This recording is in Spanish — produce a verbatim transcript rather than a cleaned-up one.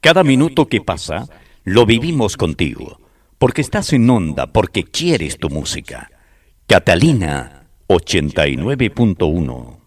Cada minuto que pasa, lo vivimos contigo, porque estás en onda, porque quieres tu música. Catalina ochenta y nueve punto uno.